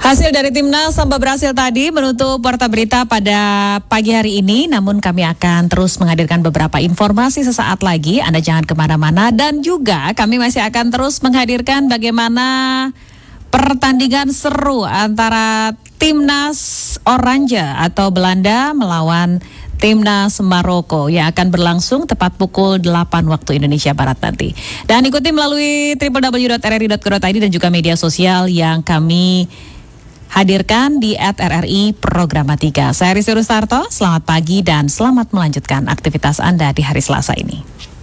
Hasil dari Timnas Samba berhasil tadi menutup Warta Berita pada pagi hari ini. Namun kami akan terus menghadirkan beberapa informasi sesaat lagi. Anda jangan kemana-mana. Dan juga kami masih akan terus menghadirkan bagaimana pertandingan seru antara Timnas Oranje atau Belanda melawan Timnas Maroko yang akan berlangsung tepat pukul 8 waktu Indonesia Barat nanti. Dan ikuti melalui www.rri.co.id dan juga media sosial yang kami hadirkan di @RRI Programa 3. Saya Rizky Rustarto, selamat pagi dan selamat melanjutkan aktivitas Anda di hari Selasa ini.